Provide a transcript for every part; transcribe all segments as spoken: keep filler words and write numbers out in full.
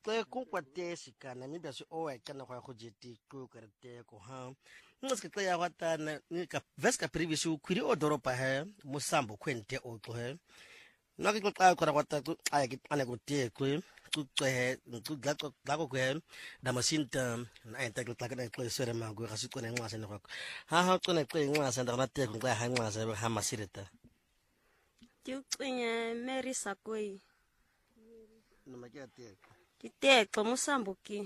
tle ku kwate sikana mi bia so o e kana kwa go jeti ku kerete ko ha ngiske tle ya wata na ni ka veska previous kwiri o doropa he musambo kwente o to he no ke tla kwa kwata ku ay ke ane ko tie ku ku tse ku ga ko ga ko ke da masinta na enta ke tla ka tle sere ma go ga se tsone ngwa se ne go ha ha tsone tle ngwa se ndana te ku ga ha ngwa se ha masireta Ti ucinye Mary Sakwe. no ma ke tie Ti teko musambuki.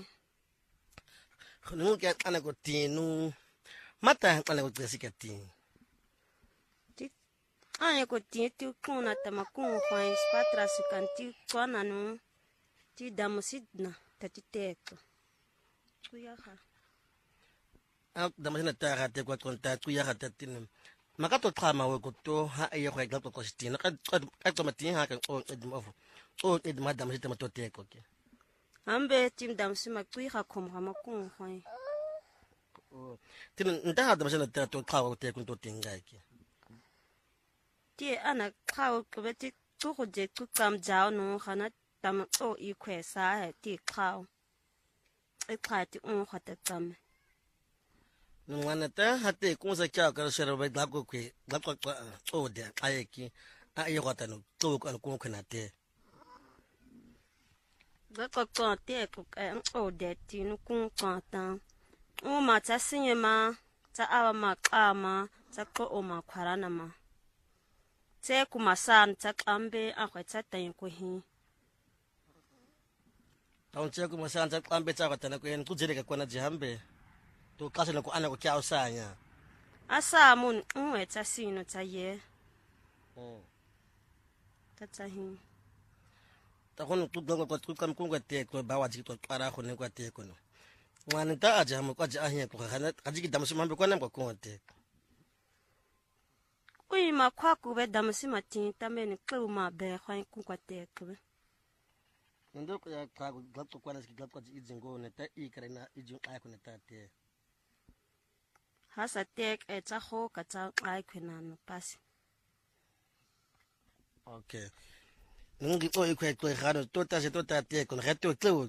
no ke ane ko tinu mata ane ko tse sikati Ti anye ko ti ti kuna tamakun kwa spatra sukanti kwana no. Ti damusidna tati teko. Kuyaha. a da masina ta ga te kwa konta ku ya ga tatin maka to tlama we ko to ha e go ga to ko stina ka ka to matin ha ka o edmo o edma da masita to te ko ke Ambe tim damsima kuiha komha makun kwa. tin nda ha da masina ta to tlawa te ko to tinga ke Ti ana kao kubeti tukuje tukam jao no khana tam o ikwe sa he ti kao. E khati un khata tam. no ngwana ta ha te ko sa kya ka shera ba ga ko ke ga ko o de ayeki a e go ta no to ko ko ko na te Ga ko ko te ko o de ti no kun kwata. O ma ta sinye ma ta awa ma kama ta ko o ma kwarana ma. Te kuma san ta kambe a khwata tan ko hi. ta on che ko ma sa ta ambe ta ko ta na ko en ku jere ka ko na jihambe to ka se na ko ana ko kya usanya Asa mun unwe ta sino ta ye. mm Ta ta hi. ta go no tu go ko tu kam ko ko te ko ba wa ji to para go ne ko te ko no ngwana ta a ja mo ko ja ahia ko ga na ga ji da mo mambe ko na ko ko te Ui ma kwa kube damusima tinta meni klu ma be khwan ku kwa te kube. ndo ko ya ka go ga to ko na ki ga ko ji zingo ne ta i kare na i ju ai ko ne ta te Hasa tek e ta ho ka ta ai kwena no pasi. okay ngi to i ko ko ga no to ta se to ta te ko ga to tlo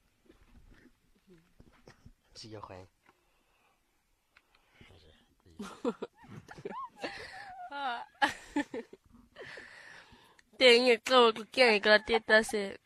si yo khai Tenho que quem que teta se.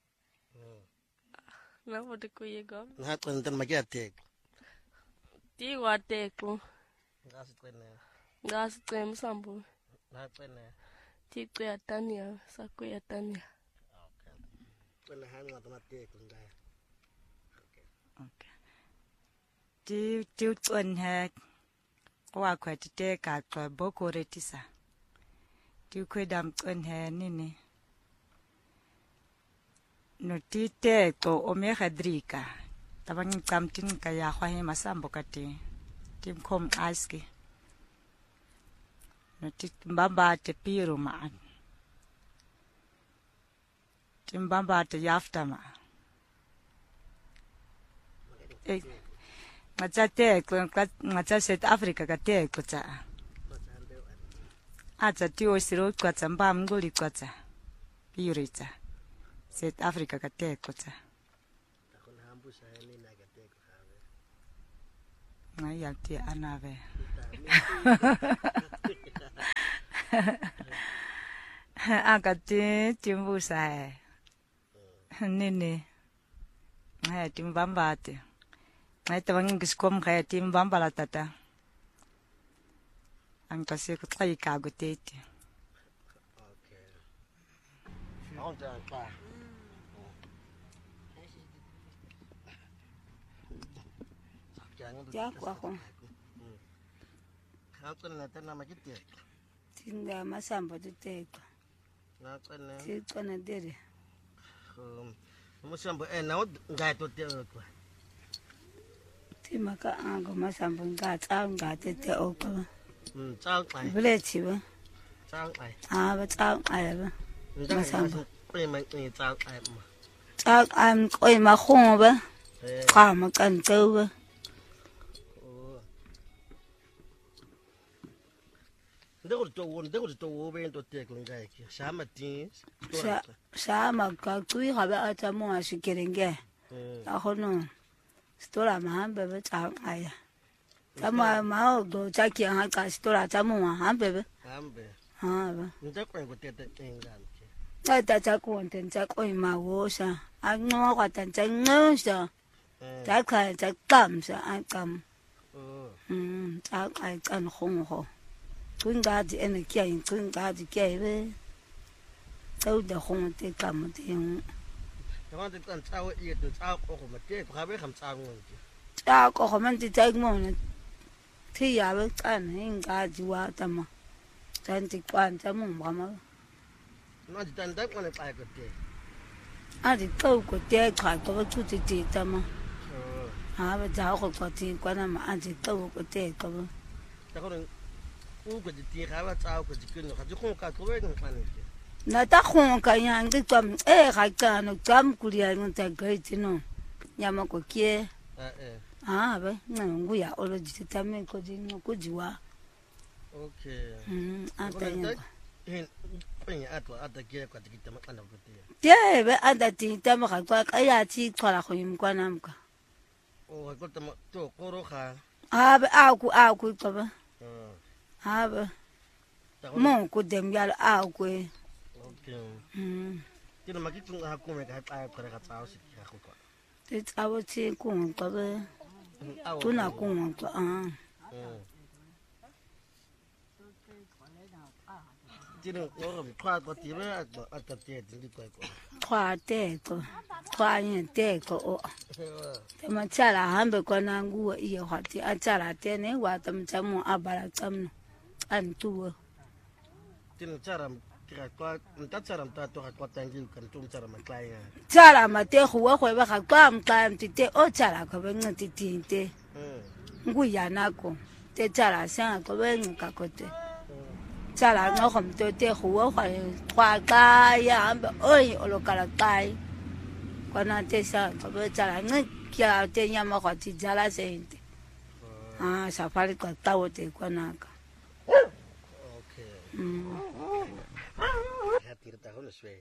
Não vou te cuidar. na ko ntan ma ke te Ti guateco. ga se ko ne Gas tem sambo. na ko ne Ti kuya tania, sa kuya tania. okay ko na ha nga to ma te ko nda Okay. Ti ti tun he kwa kwa ti te ka kwa boko retisa. Ti kwe dam tun he nini. No ti te ko o me khadrika. Tabang kam tin ka ya khwa he masambo ka ti. Tim kom aski. No ti mbamba te piru ma. Tim mbamba te yafta ma. Eh, ngaca te ko ngaca South Africa ka te ko tsa a tsa ti o siro kwa tsa mba mngoli kwa tsa piritsa South Africa ka te ko tsa ta ko na ambu sa ni na ga te ko ha ve ngai ya ti anave a ka ti timbu sa nini ngai timbambate ngai tawang giskom kaya timbambala tata ang kasi ko try ka gutete okay on ta pa Ya kwa kwa. ha ko na ta na ma ke te Tinda masambo tuteko. na ko ne Tikona dere. um mo sambo e na ga to te ko Timaka ango masambo ngata ngata te oko. mm tsang ai Bule chiba. tsang ai Ah ba tsang ai ba. masambo ko ma ni tsang ai ma Tsang am koi ma khong ba. eh Kha ma kan tau ba. ndo nde go to nde go to wo be ento teko ngai ke shama tin Sa sa ma ka tui ga ba ata mo a se kerenge. A hono. Stora ma hambe be ta aya. Tama ma o do cha ki ha ka stora ta mo hambe be. hambe Ha ba. nje kwa go tete engane ke Ta ta cha ko nten cha ko ma wo sa. A ngo ka tan cha ngo sa. Ta ka cha kam sa a kam. oh Mm, ta ka kan hong ho. Kun ga di ene kia in kun ga di kia be. Tau de hong te kam te. ta ma te kan tsawo i to tsawo ko go mate ga be kham tsawo ke Ta ko ho man ti ta mo na. Ti ya be kan hin ga di wa ta ma. Tan ti kwan ta mo ma ma. no di tan da kwa ne pa ko te A di ko ko te ka ko tu ti ti ta ma. oh Ha ba ja ko ko ti kwa na ma a di ko ko te ko. ta go u go di ti ga ba tsawo ko di kun ga di go ka ko be ngane ke Na ta hong ka yang di kam e ga ka no kam ku ria no ta ga ti no. Ya ma ko kie. ah eh Ah, ba, na ngu ya olo di ta me ko di no ko jiwa. okay Mm, ata nya. hin pen atwa ata ke kwa tikita makanda ko te Ye, be ata ti ta ma ka kwa ka ya ti kwala ko yim kwa nam ka. o ga ko ta to koro ga Ah, be a ku a ku ko ba. oh Ah, ba, ta go mo ku dem ya a ku. okay Mm, tino makitu ha ko me ga pa ko ga tsawo si ga ko ko ti ta wo ti ku ko ba. awo Tu na ku ko ah. tino o ga kwa ko ti be ata te ti ko ko Kwa te ko. Kwa ni te ko o. Te ma chala hambe ko na ngu i ho ti a chala te ne wa tam chamu abara tam. An tu. tino chara kira kwa nta chara mta to ga kwa tangi kan tum chara ma klai nga Chala ma te go go ba ga kwa mka ti te o chala ko be ngati ti te. mm Ngu ya na ko. Te chala sa ko be ngka ko te. Chala no khom te te go go kwa ka ya ambe oi o lo kala kai. Ko na te sa ko be chala ngi kya te nya ma ko ti jala se te. Ah, safari ko tawo te ko na ka. okay Mm. ya tirta ho swe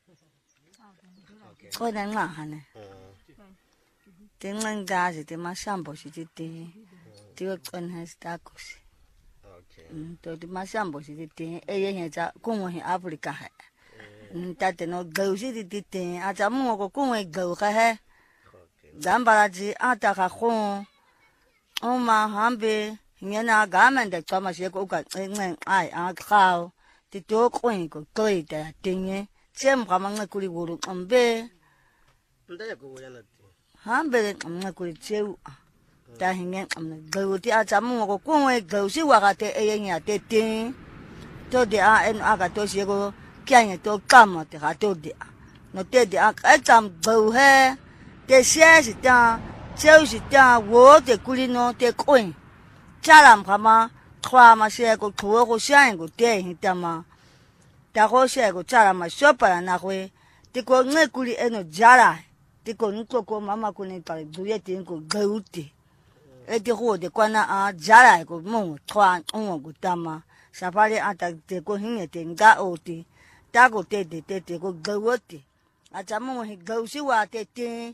okay ko na nga hane mm te nga ji te mashambo shi te te te ko na sta ko shi okay to te mashambo shi te te e ye nya ja ko mo he africa ha ta te no go shi te te a ja mo ko ko e go ka he okay dambara ji a ta ka ko o ma hambe nyana ga man de ka ma she ko ka ngai ai a khao ti to ko ko ko ita tinge chem ga ma ngai kuli wuru ambe nda ya ko ya na ti hambe ngai kuli cheu ta hinge am go ti a chamu ko ko ngai go si wa ga te e nya te tin to de a en a ga to she ko kya nya to kam te ga to de no te de a ka cham go he te she si ta cheu si ta wo te kuli no te ko chalam kama kwa ma she ko ko ko shan ko te hitama ta ko she ko chalam ma shopa na kwe ti ko nge kuli eno jara ti ko nko ko mama ko ni ta duye ti ko gauti e ti ko de kwana a jara ko mo kwa on ko tama safari ata te ko hinge te nga oti ta ko te te te te ko gauti a chamo hi gausi wa te te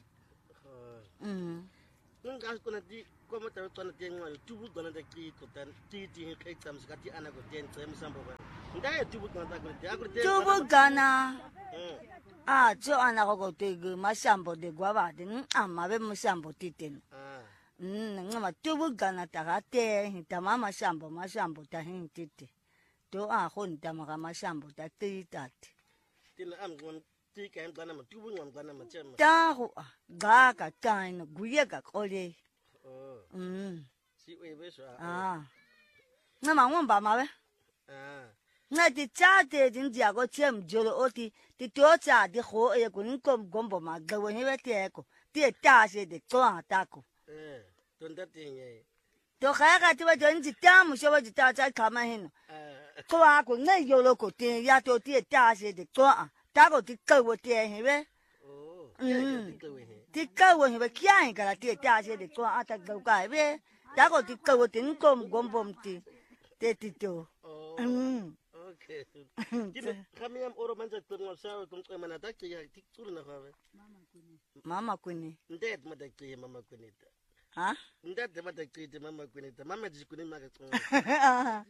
mm nga ko na ti ko ma ta to na ti ngwa tu bu na ta ki ko tan ti ti ke tam ska ti ana ko ten tsem sambo ba nda ya tu bu na ta ko ti agro te tubu gana mm ah jo ana ko te mashambo de guava de amma be mashambo titen ah mm ngama tubu gana ta ga te ta mama shambo mashambo ta hin tite to a hon ta ma mashambo ta ti tat tino am ngon ti ka en gana ma tu bu ngon gana ma chem ta ho ga ka ta no guye ga kole oh mm si we be so ah ngama ngom ba ma be ah nga ti cha te din dia go chem jolo oti ti to cha di ho e ko ni kom gombo ma ga wo ni be te ko ti ta se de to ta ko eh to nda ti nge to ga ga ti ba jo ni ta mu sho ba ji ta cha ka ma hin ah ko a ko ngai yo lo ko ti ya to ti ta se de to a ta ko ti ka wo ti he be oh Mm. ya ti ko we he ti ka wo he be kya ga la ti ta se de to a ta ga ga be ta ko ti ka wo ti ni kom gombo ti te ti to oh Mm. Okay. Kime kami am oro manja tungwa sawa kumqema na takki ya tiksuru na kwawe. Mama kuni. Ndet madakki mama kunita. Ha? Ndet madakki mama kunita. Mama jikuni maka tungwa.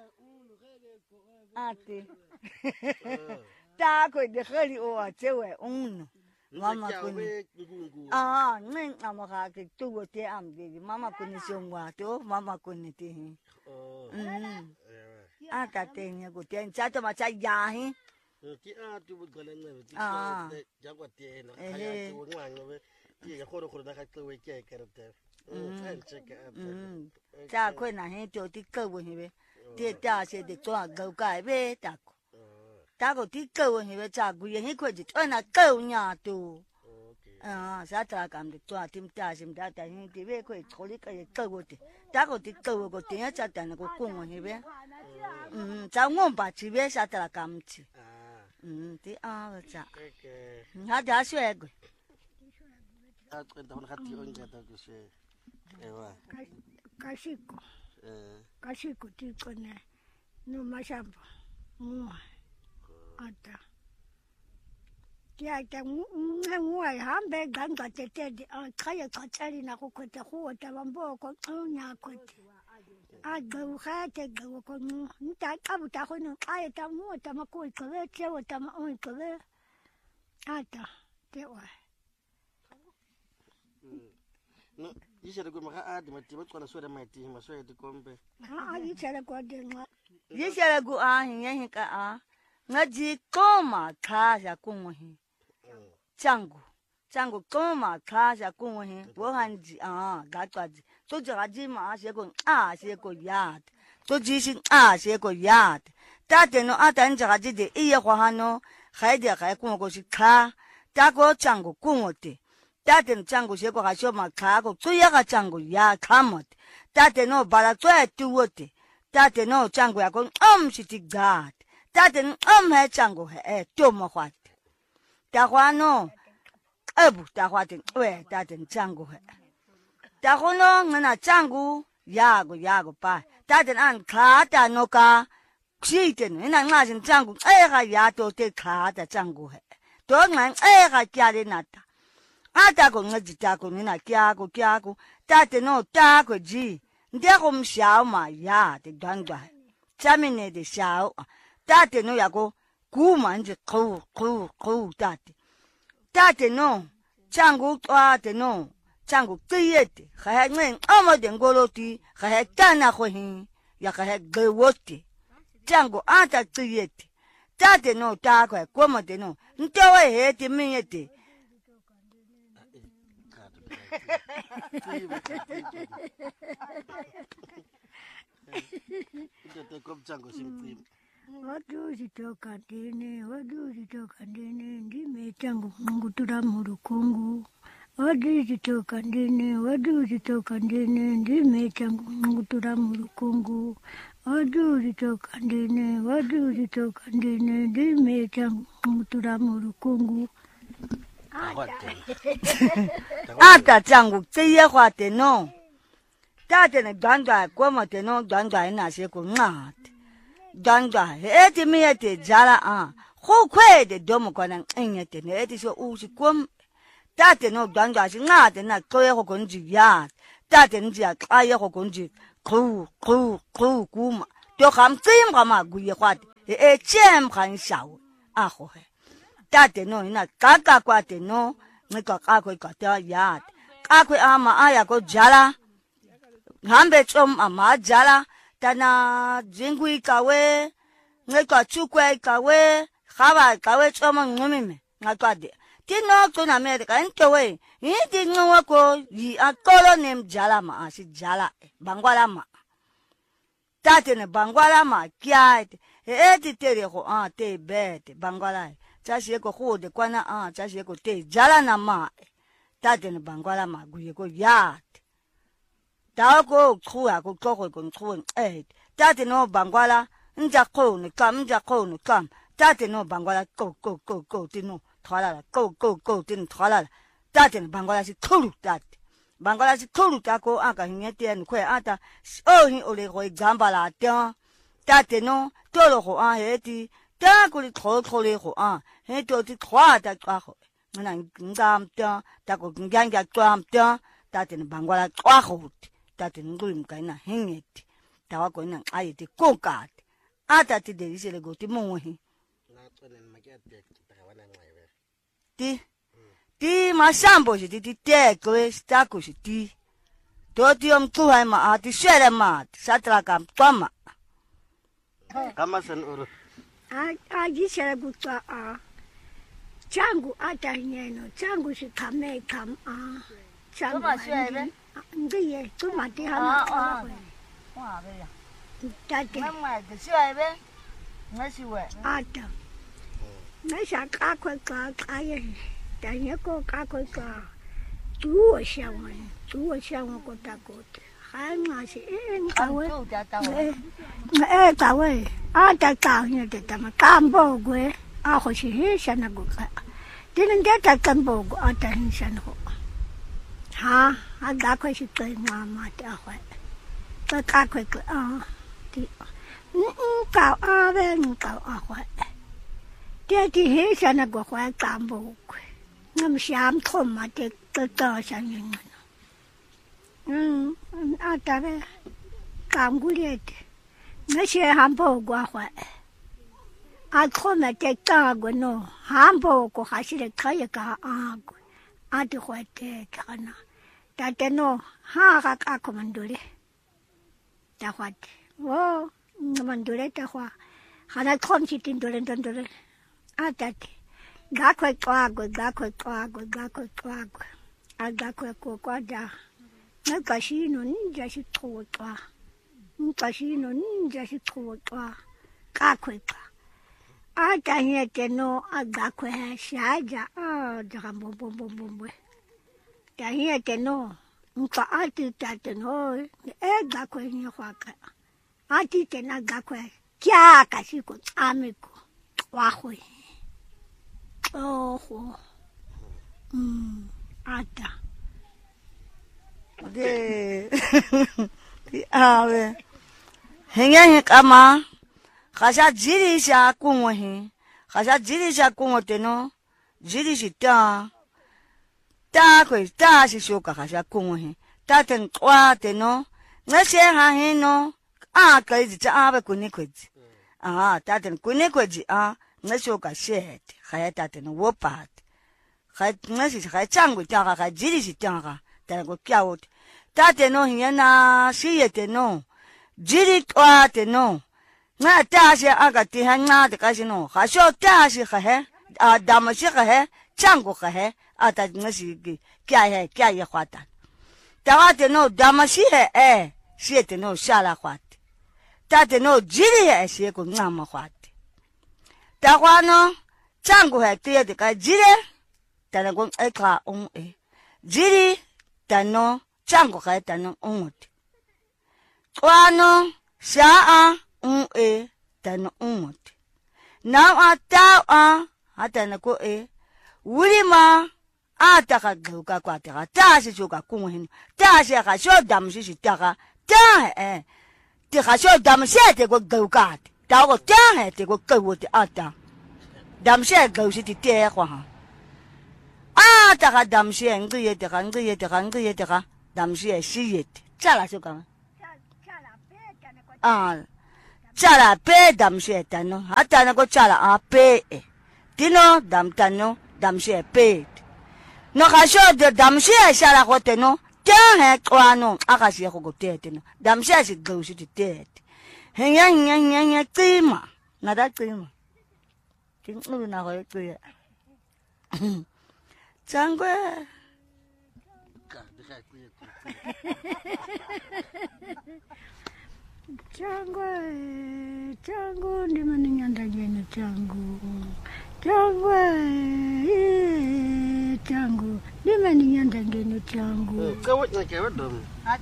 Ate. Ta ko de khali o achewe uno. Mama kuni. Ah, neng amaka ke tuwo te ambe. Mama kuni songwa to mama kuni te. Oh. Mm. Aka tenya ko ten chato macha yahi. Ki a tu bu gala na ti Ah. so jagwa te no. Eh, Kaya eh. ti wangwa no. Ti ga khoro khoro na ka tlowe ke karate. Mm. Kan check up. Mm. Cha ko na he to ti ko wo he be. Ti ta se de to ga ga be ta ko. Ta ko ti ko wo he be cha gu ye he ko ji to na ko nya to. Okay. Ah, sa tra kam de to tim ta sim da ta he ti be ko choli ka ye ko wo te. Ta ko ti ko wo ko te ya cha ta na ko ko wo he be. Mm, cha ngom ba chi be sa tra kam chi. Ah. Mm, ti a ba cha. Okay. Ha da shwe go. A kwenta hona khati onja ta ku se. Ewa. Kashiko, Eh. kashiko tiko ne. No mashamba. Mua. Ata. Kia ta mua hambe ganga tete di kaya katari na kukote huo tabambo ko nya kote. Aga uhate gawo ko nta kabu ta hono kaya ta mua ta makoi kale tewo ta ma oi kale. Ata. Tewa. No, yishere ku maka adi mati bat kona sore mai ti ma sore ti kombe. Ha ayi chere ko de nga. Ye shere gu a hin ye hin ka a. Ngaji ko ma kha ya ku wo hin. Changu. Changu ko ma kha ya ku wo hin. Wo han ji a ga twa ji. So ja ji ma se ko a se ko ya. So ji sin a se ko ya. Ta de no a dan ja ji de i ye hwa ha no. Khai de khai ku ko si kha. Ta ko changu ku wo te. Tate changu sheko kasho makako tuya ka changu ya kamot. Tate no bala tuya tuwote. Tate no changu yako om shiti gad. Tate no om he changu he e tomo kwate. Takwa no ebu takwate we tate changu he. Takwa no ngana changu yago yago pa. Tate an kata no ka shiten ina ngazin changu e ka yato te kata changu he. To ngan e ka kyale nata. Ata ko ngaji ta ko nina kya ko kya ko tate no ta ko ji nde ko mshao ma ya de dangwa chamine de shao tate no ya ko ku manje ko ko ko tate tate no changu tate no changu tiyete kha ngen amo de ngoloti kha tana ko hin ya kha gewoti changu ata tiyete tate no ta ko ko mo de no ntewe he ti minyete. Ite kom chango simtim. Wadu zitoka dini, wadu zitoka dini, ndime changu ngutura murukungu. Wadu zitoka dini, wadu zitoka dini, ndime changu ngutura murukungu. Wadu zitoka dini, wadu zitoka dini, ndime changu ngutura murukungu. Ata changu tiye hwa te no. Tate ne dandwa kwa mo te no dandwa ina se ko ngat. Dandwa eti mi eti jala a. Ho kwe de domo kwa na enye te ne eti so usi kom. Tate no dandwa si ngat na koye ko konji ya. Tate nji ya kaye ko konji ku ku ku kuma. To kham tim kama guye hwa te. E chem khan shao. A ho he. Tate no ina kaka kwa te no nika kako ikata yat kako ama aya ko jala hambe chom ama jala tana jingu ikawe nika chukwe ikawe khaba ikawe choma ngumime ngakade tino tuna amerika ntowe yidi ngwa ko yi akolo nem jala ma asi jala bangwala ma tate ne bangwala ma kya eti tere ko a te bet bangwala chashi ko khode kwana a chashi ko te jala na ma tate ne bangwala ma guye ko yat ta ko khua ko ko ko ko eh tate no bangwala nja ko ne kam nja ko ne kam tate no bangwala ko ko ko ko tino thala ko ko ko tin thala tate ne bangwala si khulu tate bangwala si khulu ta ko aka hinyete ne kwe ata o hi ole ko gamba la ta tate no tolo go a heti ta ko le tlo tlo le go a he to ti twa ta twa go ngana ngam ta ta ko nganga twa ta tate ni bangwala twa go tate ngulu mkaina hengeti ta wa ko na ayi ti ko ka ata ti de isele go ti mo he ti ti masambo ti ti te ko sta ko ti to ti om tu hai ma ati shere ma satra kam tama kama san uru a gisele gutwa a changu ata nyeno changu si kame kam a changu tuma shere ndiye tuma ti hama wa be ya tate mama de shere ngasi we ata nasa ka kwa ka kaye tanya ko ka kwa ka tuo shawa tuo shawa ko ta ko ha nga si en ka we eh ka we ata ka nya de ta ma kambo gwe a ho shi he shana go ka dinin de ta kambo go ata hin shan ho ha a ga ko shi kai ma ma ta ho ka ka ko a ti ka a ben ka a ho Dia di he sana go kwa kambo. Ngam siam thom ma te to to san yin. Mm, ata be kam gu le. Na she hambo go kwa. A thom ma te ka go no. Hambo go ha shi le ka ye ka a go. A di kwa te kana. Ta te no ha ka ka komandole. Ta kwa. Wo, komandole ta kwa. Hana thom chi tin dole dole. Atati gakwe kwagwe gakwe kwagwe gakwe kwagwe agakwe kokwada nakashino ninja shitotwa nkashino ninja shitotwa kakwe ka atanyete no agakwe shaja ah jambo bombo bombo tanyete no nka ati tate no e gakwe ni kwaka ati tena gakwe kya kashiko amiko wahwe Oh, hmm, ada. de ave henge kama khasha jiri sha kungo he khasha jiri sha kungo te no jiri shi ta ta ko ta shi shoka khasha kungo he ta ten kwa te no ngase ha he no a ka ji ta ave kuni kweji ah ta ten kuni kweji ah ngasoka shet khaya ta ten wo pat kha ngasi kha changu ta kha jiri shi ta kha ta ko kyaut ta te no hiena shi ye te no jiri kwa te no nga ta shi aga ti ha nga de ka shi no kha sho ta shi kha he a dam shi kha he changu kha he a ta ngasi ki kya he kya ye khwata ta te no dam shi he e shi te no shala khwat ta te no jiri he shi ko nga ma khwat ta kwa no changu he ti de ka jiri ta na ko e ka on e jiri ta no changu ka ta no on kwa no sha a on e ta no on na a ta a hata na ko e wuri ma a ta ka ga ka kwa ta ta shi ju ka ku hin ta shi ka sho dam shi shi ta ka ta e ti ka sho dam shi te ko ga ka ta ko ta he te ko ka wo ti a ta dam shi ga shi ti te kwa ha a ta ka dam shi ngi ye te ka ngi ye te ka ngi ye te ka dam shi shi ye te cha la sho ka ah cha la pe dam shi ta no hata na ko cha la a pe e tino dam ta no dam shi pe no ka sho de dam shi sha la ko te no ta he kwa no a ka shi ko ko te te no dam shi shi ga shi ti te he nya nya nya nya tsima na da tsima tin nu na ho tu ya changwe Changu, changu ndi mani nyanda jene changu. Changu, changu ndi mani nyanda jene changu. Kawat na kawat dom.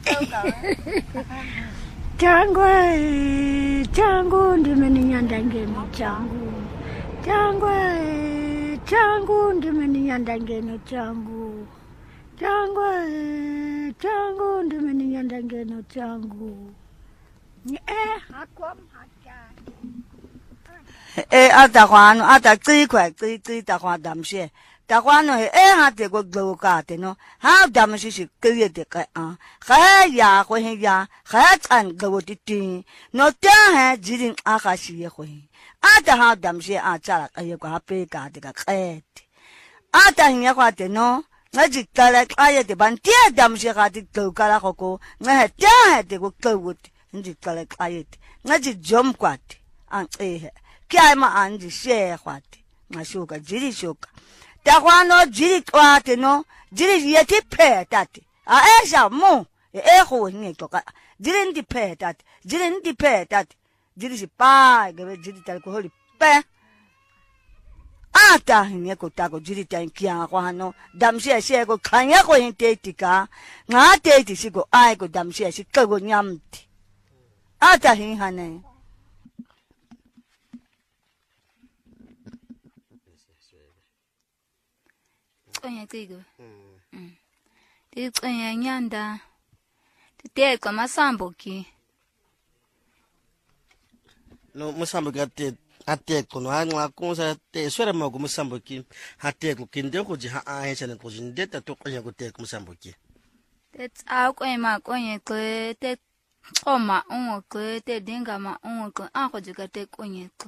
Changu, changu ndi mani nyanda jene changu. Changu, changu ndi mani nyanda jene changu. Changu, changu ndi mani nyanda jene changu. Eh, hakom hacha. e ata kwano ata tsi kwa tsi tsi ta kwa damshe ta kwano e ha te go glo ka te no ha damshi shi ke te ka a ga ya go he ya ga tsan go ti ti no ta ha jirin a ga shi ye go ata ha damshe a tsala ka ye kwa pe ka te ka ke ata hinya kwa te no nga ji tala ka ye te ban tie damshe ga ti glo ka la go ko nga ta ha te go glo ti ndi tala ka ye te nga ji jom kwa te an e kya ma anji she khwate ngashuka jiri shuka ta kwano jiri kwate no jiri yeti petate a esha mu e go ni to ka jiri ndi petate jiri ndi petate jiri si pa ge jiri ta ko holi pe ata ni ko ta ko jiri ta kya kwano damshe she ko khanya ko inte tika nga te ti si ko ai ko damshe si ko nyamti ata hin hane Onya tigo. Mm. Ti onya nyanda. Ti te kwa masambo ki. No musambo ka te ate ko no anga ko sa te swere mo ko musambo ki hate ko kinde ko ji ha a he chane ko jinde ta to konya ko te ko musambo ki. Te a ko ma ko nye ko te oma on ko te dinga ma on ko a ko ji ka te ko nye ko.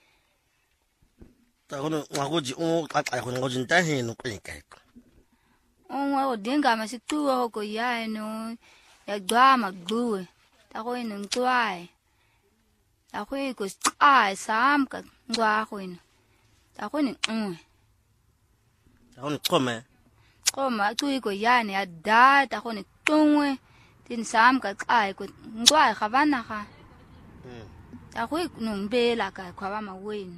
Ta kono ngagoji o ka ka kono ngoji nta he no kwenka ko on wa dinga ma si tu ho ko ya no ya gwa ma gluwe ta ko no ngwae ta ko ko ai sam ka ngwa ko no ta ko ni mm ta kono kome ko ma tu ko ya ne da ta ko ni tungwe tin sam ka ai ko ngwa ka bana ka mm ta ko no mbela ka kwa ba ma wena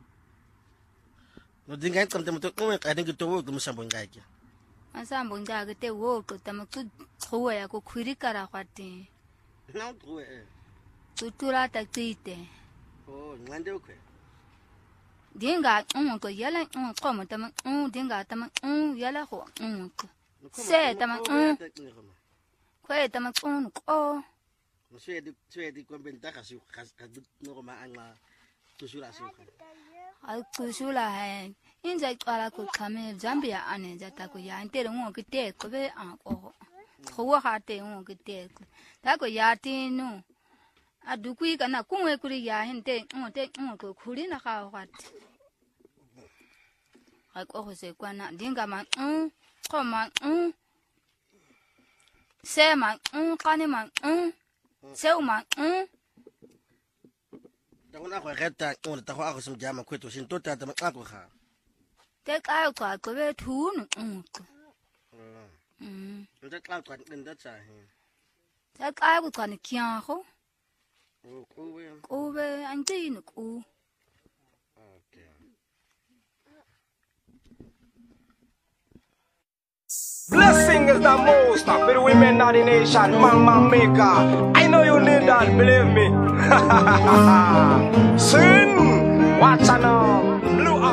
no dinga tsamte mo to kome ka dinga to wo ko musambo ngaki masambo ngaka te wo ko ta ma ku khowa ya ko khwiri kara kwate na ko e tutura ta tite oh ngande ko dinga um ko yala um ko mo ta ma um dinga ta ma um yala ho um ko se ta ma um ko e ta ma um ko no se di se di ko benta ka su ka no ko ma anga tusura su ka ai kusula hai inja kwala ko kame Zambia ane jata ko ya ntere ngo kite ko be a ko khowa ha te ngo kite ko ta ko ya ti no adu kui kana kunwe kuri ya hinte ngo te ngo ko khuri na ka wa ai ko ho se kwana dinga ma um ko ma um se ma um kane ma um se ma um ta kona ko geta o ta ko ako sim jama kweto sin to ta ta ma ko kha te ka ko ko be thu no um ko mm ta ka ko den da cha he te ka ko ko ni kya ho o ko be ko be an ti no ko okay Blessing is the most for the women of the nation, man, man, maker. I know you need that, believe me. Sin, watch out now.